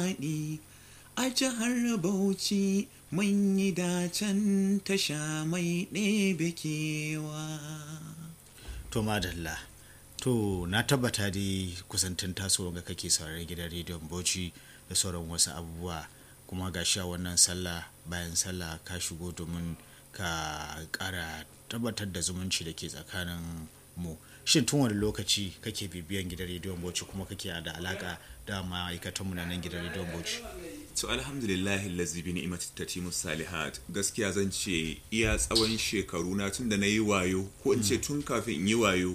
daɗi a jihar Bauchi mun yi dacen tasha mai ɗebe kewa. To madalla, to na tabbata dai kusantin taso ga kake sauraron gidan rediyon Bauchi da sauran wasu abubuwa, kuma ga sha wannan sallah bayan sallah ka shigo domin ka ƙara tabbatar da zumunci da ke tsakanin mu. Shin tun wani lokaci kake bibiyan gidan rediyon Bauchi kuma kake da alaka da ma'aikatan mu na nan gidan rediyon Bauchi? To alhamdulillah allazi bi ni'mati tatimu salihat, gaskiya zan ce iya tsawon shekaru na tun da na yi wayo, ko in ce tun kafin in yi wayo,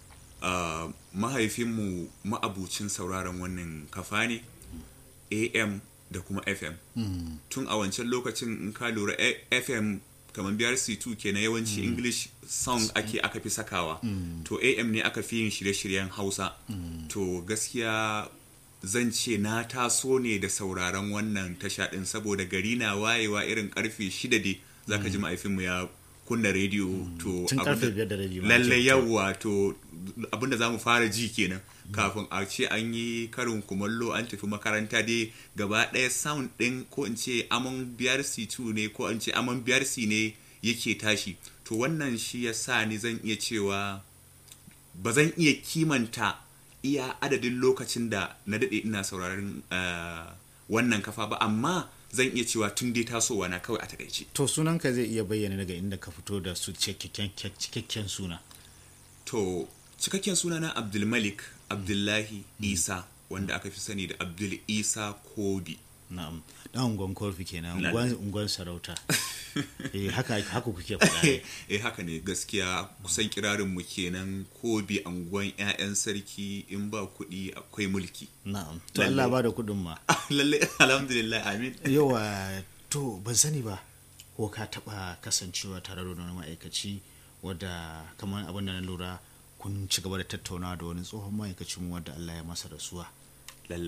mahaifinmu ma'abucin sauraron wannan kafa ne, AM da kuma FM. Tun a wancan lokacin in ka lura FM kamar BRC2 ke na yawanci English song aka fi sakawa, to AM ne aka fi yin shirye-shiryen Hausa. To gaskiya zan ce na taso ne da sauraron wannan tasha din, saboda gari na wayewa irin karfe 6 dai zaka ji mahaifinmu ya kunna rediyo. To tun karfe 5 da rabi lalle yawa, to abinda zamu fara ji kenan kafin a ce an yi karin kumallo an tafi makaranta dai gaba ɗaya sound din, ko in ce amon BRC2 ne ko in ce amon BRC ne yake tashi. To wannan shi yasa ni zan iya cewa ba zan iya kimanta iya adadin lokacin da na daɗe ina sauraron wannan kafa ba, amma zan iya cewa tun dai tasowa na kawai a takaice. To sunanka zai iya bayyana daga inda ka fito da su cikakken suna? To cikakken suna na Abdulmalik Abdullahi Isa, wanda aka fi sani da Abdul Isa Kobi. Na'am, dan unguwan Kofi kenan, unguwan sarauta. Haka kuke faɗa. Haka ne gaskiya, kusan kirarin mu kenan, Kobi anguwan 'ya'yan sarki, in ba kuɗi akwai mulki. Na'am, to Allah ba da kuɗin ma. Lalle alhamdulillah, amin. Yawa, to ban sani ba ko ka taɓa kasancewa tare da wani ma'aikaci wadda kamar abin da na lura kun ci gaba da tattaunawa da wani tsohon ma'aikacin wadda Allah ya masa rasuwa.